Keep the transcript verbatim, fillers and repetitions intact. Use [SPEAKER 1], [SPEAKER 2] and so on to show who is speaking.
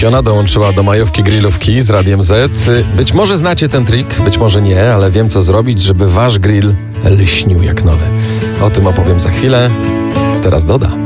[SPEAKER 1] Ona dołączyła do majówki grillówki z Radiem Z. Być może znacie ten trik, być może nie, ale wiem co zrobić, żeby wasz grill lśnił jak nowy. O tym opowiem za chwilę. Teraz Doda.